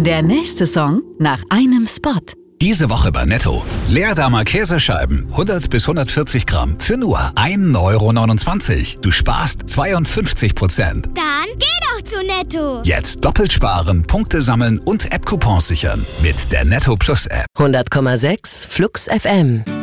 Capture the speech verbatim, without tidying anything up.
Der nächste Song nach einem Spot. Diese Woche bei Netto. Leerdamer Käsescheiben, hundert bis hundertvierzig Gramm, für nur ein Euro neunundzwanzig. Du sparst zweiundfünfzig Prozent. Dann geh doch zu Netto. Jetzt doppelt sparen, Punkte sammeln und App-Coupons sichern. Mit der Netto Plus App. hundert Komma sechs Flux F M.